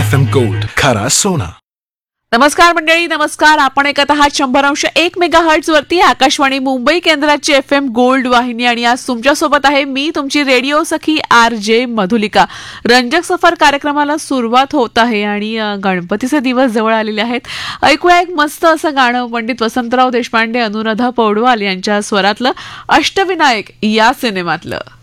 FM gold, खरा सोना. नमस्कार मंडळी, नमस्कार. आपण ऐकत आहात 100.1 मेगाहर्ट्झ वरती आकाशवाणी मुंबई केंद्राची FM गोल्ड वाहिनी आणि आज तुमच्यासोबत आहे मी तुमची रेडिओ सखी RJ मधुलिका. रंजक सफर कार्यक्रमाला सुरुवात होत आहे आणि गणपतीचे दिवस जवळ आलेले आहेत. ऐकूया एक मस्त असं गाणं पंडित वसंतराव देशपांडे, अनुराधा पौडवाल यांच्या स्वरातलं अष्टविनायक या सिनेमातलं.